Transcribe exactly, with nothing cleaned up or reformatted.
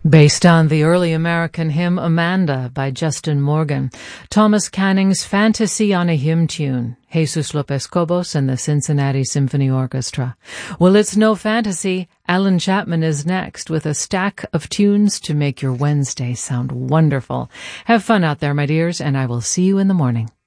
Based on the early American hymn Amanda by Justin Morgan, Thomas Canning's Fantasy on a Hymn Tune, Jesus Lopez Cobos and the Cincinnati Symphony Orchestra. Well, it's no fantasy. Alan Chapman is next with a stack of tunes to make your Wednesday sound wonderful. Have fun out there, my dears, and I will see you in the morning.